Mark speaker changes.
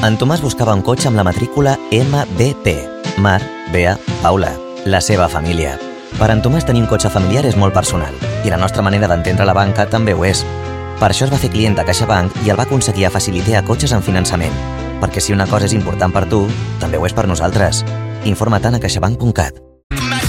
Speaker 1: En Tomàs buscava un cotxe amb la matrícula MBP, Mar, Bea, Paula, la seva família. Per en Tomàs tenir un cotxe familiar és molt personal i la nostra manera d'entendre la banca també ho és. Per això es va fer client de CaixaBank i el va aconseguir a facilitar cotxes en finançament. Perquè si una cosa és important per tu, també ho és per nosaltres. Informa-te'n a caixabank.cat.